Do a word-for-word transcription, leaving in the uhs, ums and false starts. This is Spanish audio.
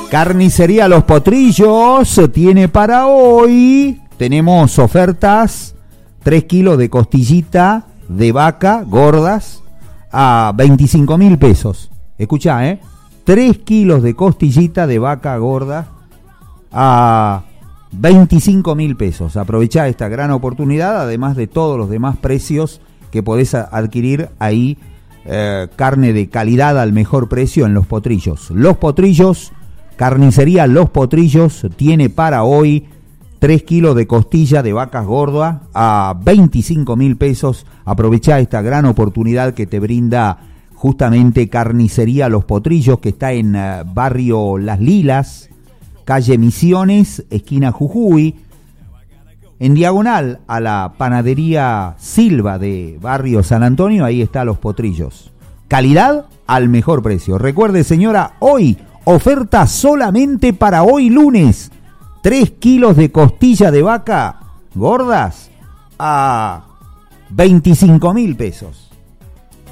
Carnicería Los Potrillos tiene para hoy, tenemos ofertas, tres kilos de costillita de vaca gordas a veinticinco mil pesos. Escuchá, ¿eh? tres kilos de costillita de vaca gorda a veinticinco mil pesos. Aprovechá esta gran oportunidad, además de todos los demás precios que podés adquirir ahí, eh, carne de calidad al mejor precio en Los Potrillos. Los Potrillos, Carnicería Los Potrillos tiene para hoy tres kilos de costilla de vacas gordas a veinticinco mil pesos. Aprovechá esta gran oportunidad que te brinda justamente Carnicería Los Potrillos, que está en uh, barrio Las Lilas, calle Misiones, esquina Jujuy, en diagonal a la panadería Silva de barrio San Antonio. Ahí está Los Potrillos. Calidad al mejor precio. Recuerde, señora, hoy oferta solamente para hoy lunes. tres kilos de costilla de vaca gordas a veinticinco mil pesos.